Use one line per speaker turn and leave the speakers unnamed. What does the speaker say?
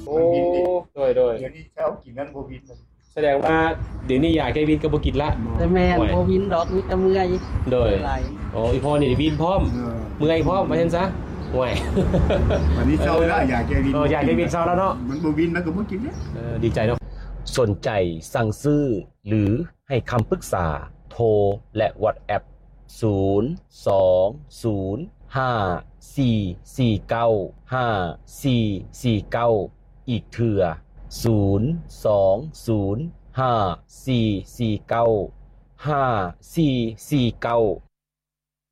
โอ้โดย
เดี๋ยวนี้เช้ากินนั้นบ่วินเลย
แสดงว่าเดี๋ยวนี้ยาแก้วินก็บ่กินละ
แต่แม่นบ่วินดอกมีแต่เมื่อย
โดยโอ้อีพ่อนี่วินพร้อมเมื่อยพร้อมว่าซั่นซะห่วย
วันนี้เช้าแล้วอยากแก้วิน
อยากแก้วินเช้าแล้วเนาะ
มันบ่วินแล้วก็บ่กินเนี่ย
ดีใจเนาะสนใจสั่งซื้อหรือให้คำปรึกษาโทรและ WhatsApp 02054495449อีกเทื่อ02054495449